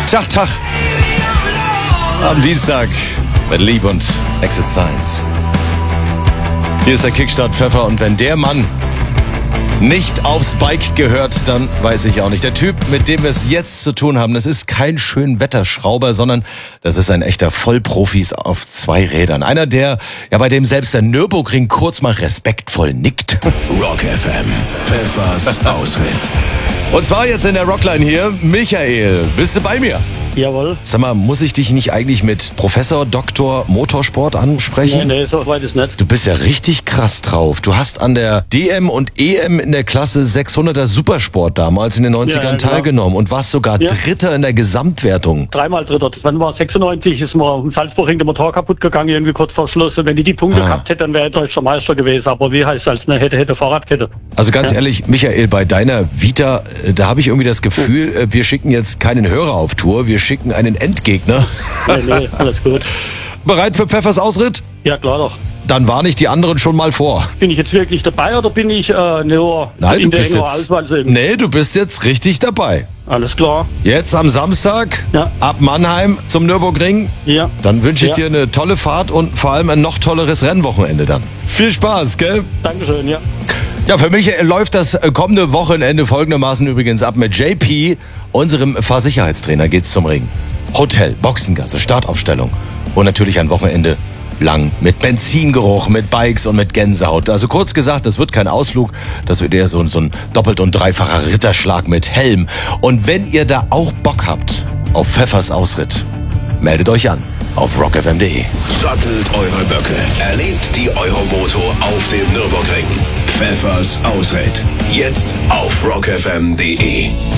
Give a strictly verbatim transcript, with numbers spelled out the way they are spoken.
Tag, Tag. Am Dienstag mit Lieb und Exit Science. Hier ist der Kickstart Pfeffer und wenn der Mann nicht aufs Bike gehört, dann weiß ich auch nicht. Der Typ, mit dem wir es jetzt zu tun haben, das ist kein Schönwetterschrauber, sondern das ist ein echter Vollprofis auf zwei Rädern. Einer, der, ja, bei dem selbst der Nürburgring kurz mal respektvoll nickt. Rock F M, Pfeffers Ausritt. Und zwar jetzt in der Rockline hier, Michael, bist du bei mir? Jawohl. Sag mal, muss ich dich nicht eigentlich mit Professor Doktor Motorsport ansprechen? Nee, nee, so weit ist nicht. Du bist ja richtig krass drauf. Du hast an der D M und E M in der Klasse sechshunderter Supersport damals in den neunzigern Ja, ja, genau. teilgenommen und warst sogar Ja. Dritter in der Gesamtwertung. Dreimal Dritter. Dann war sechsundneunzig, ist mir im Salzburg der Motor kaputt gegangen, irgendwie kurz vor Schluss. Und wenn ich die Punkte Ah. gehabt hätte, dann wäre ich deutscher Meister gewesen. Aber wie heißt es als eine hätte, hätte Fahrradkette? Also ganz Ja. ehrlich, Michael, bei deiner Vita, äh, da habe ich irgendwie das Gefühl, äh, wir schicken jetzt keinen Hörer auf Tour, wir schicken einen Endgegner. Nee, nee, alles gut. Bereit für Pfeffers Ausritt? Ja, klar doch. Dann warne ich die anderen schon mal vor. Bin ich jetzt wirklich dabei oder bin ich äh, nur Nein, in du der bist engen jetzt, Auswahl eben? nee, du bist jetzt richtig dabei. Alles klar. Jetzt am Samstag Ja. ab Mannheim zum Nürburgring. Ja. Dann wünsche ich Ja. dir eine tolle Fahrt und vor allem ein noch tolleres Rennwochenende dann. Viel Spaß, gell? Dankeschön, ja. Ja, für mich läuft das kommende Wochenende folgendermaßen übrigens ab. Mit J P, unserem Fahrsicherheitstrainer, geht's zum Ring. Hotel, Boxengasse, Startaufstellung und natürlich ein Wochenende lang mit Benzingeruch, mit Bikes und mit Gänsehaut. Also kurz gesagt, das wird kein Ausflug, das wird eher so, so ein doppelt- und dreifacher Ritterschlag mit Helm. Und wenn ihr da auch Bock habt auf Pfeffers Ausritt, meldet euch an auf rock f m punkt de. Sattelt eure Böcke. Erlebt die Euromoto auf dem Nürburgring. Pfeffers Ausritt. Jetzt auf rock f m punkt de.